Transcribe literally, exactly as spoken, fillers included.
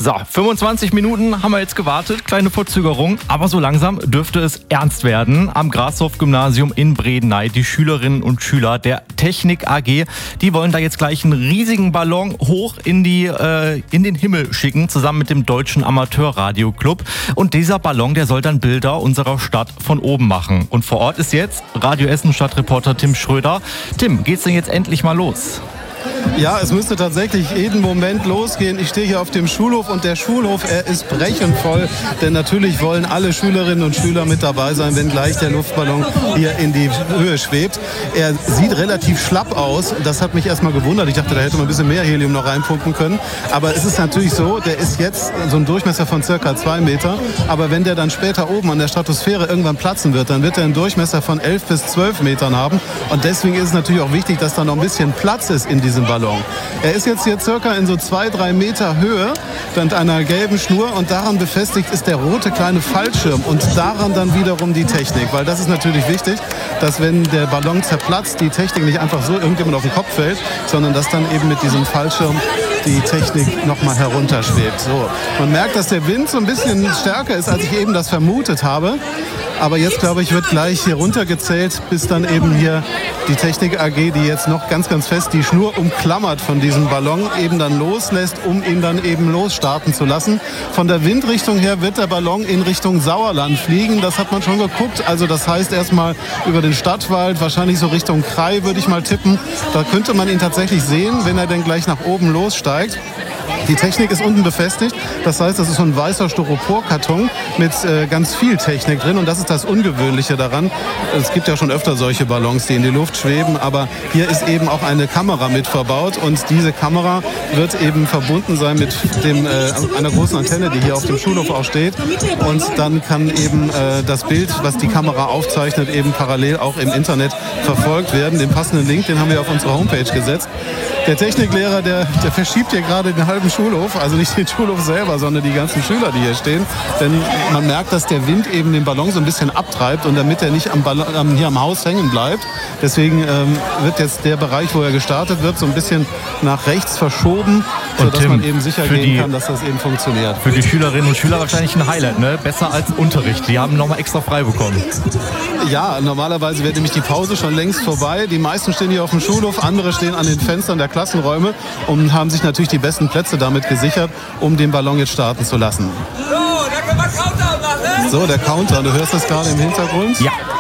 So, fünfundzwanzig Minuten haben wir jetzt gewartet, kleine Verzögerung, aber so langsam dürfte es ernst werden. Am Grashof-Gymnasium in Bredeney, die Schülerinnen und Schüler der Technik A G, die wollen da jetzt gleich einen riesigen Ballon hoch in, die, äh, in den Himmel schicken, zusammen mit dem Deutschen Amateurradio-Club. Und dieser Ballon, der soll dann Bilder unserer Stadt von oben machen. Und vor Ort ist jetzt Radio Essen Stadtreporter Tim Schröder. Tim, geht's denn jetzt endlich mal los? Ja, es müsste tatsächlich jeden Moment losgehen. Ich stehe hier auf dem Schulhof und der Schulhof, er ist brechend voll. Denn natürlich wollen alle Schülerinnen und Schüler mit dabei sein, wenn gleich der Luftballon hier in die Höhe schwebt. Er sieht relativ schlapp aus. Das hat mich erstmal gewundert. Ich dachte, da hätte man ein bisschen mehr Helium noch reinpumpen können. Aber es ist natürlich so, der ist jetzt so ein Durchmesser von circa zwei Meter. Aber wenn der dann später oben an der Stratosphäre irgendwann platzen wird, dann wird er einen Durchmesser von elf bis zwölf Metern haben. Und deswegen ist es natürlich auch wichtig, dass da noch ein bisschen Platz ist in diesem Ballon. Er ist jetzt hier circa in so zwei, drei Meter Höhe mit einer gelben Schnur und daran befestigt ist der rote kleine Fallschirm und daran dann wiederum die Technik, weil das ist natürlich wichtig, dass wenn der Ballon zerplatzt, die Technik nicht einfach so irgendjemand auf den Kopf fällt, sondern dass dann eben mit diesem Fallschirm die Technik nochmal herunterschwebt. So. Man merkt, dass der Wind so ein bisschen stärker ist, als ich eben das vermutet habe. Aber jetzt, glaube ich, wird gleich hier runtergezählt, bis dann eben hier die Technik A G, die jetzt noch ganz, ganz fest die Schnur umklammert von diesem Ballon, eben dann loslässt, um ihn dann eben losstarten zu lassen. Von der Windrichtung her wird der Ballon in Richtung Sauerland fliegen. Das hat man schon geguckt. Also das heißt erstmal über den Stadtwald, wahrscheinlich so Richtung Krai, würde ich mal tippen. Da könnte man ihn tatsächlich sehen, wenn er dann gleich nach oben lossteigt. Die Technik ist unten befestigt, das heißt, das ist so ein weißer Styroporkarton mit äh, ganz viel Technik drin und das ist das Ungewöhnliche daran. Es gibt ja schon öfter solche Ballons, die in die Luft schweben, aber hier ist eben auch eine Kamera mit verbaut und diese Kamera wird eben verbunden sein mit dem, äh, einer großen Antenne, die hier auf dem Schulhof auch steht und dann kann eben äh, das Bild, was die Kamera aufzeichnet, eben parallel auch im Internet verfolgt werden. Den passenden Link, den haben wir auf unsere Homepage gesetzt. Der Techniklehrer, der, der verschiebt hier gerade den halben Schulhof, also nicht den Schulhof selber, sondern die ganzen Schüler, die hier stehen. Denn man merkt, dass der Wind eben den Ballon so ein bisschen abtreibt und damit er nicht am Ballon, hier am Haus hängen bleibt. Deswegen ähm, wird jetzt der Bereich, wo er gestartet wird, so ein bisschen nach rechts verschoben, sodass Tim, man eben sicher gehen die, kann, dass das eben funktioniert. Für die Schülerinnen und Schüler wahrscheinlich ein Highlight, ne? Besser als Unterricht. Die haben nochmal extra frei bekommen. Ja, normalerweise wäre nämlich die Pause schon längst vorbei. Die meisten stehen hier auf dem Schulhof, andere stehen an den Fenstern der Klassenräume und haben sich natürlich die besten Plätze damit gesichert, um den Ballon jetzt starten zu lassen. So, da können wir Countdown machen, ne? So, der Countdown, du hörst das gerade im Hintergrund? Ja.